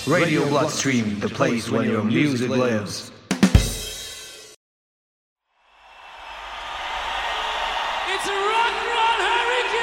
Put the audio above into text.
Radio Bloodstream, the place where your music lives. It's a rock run!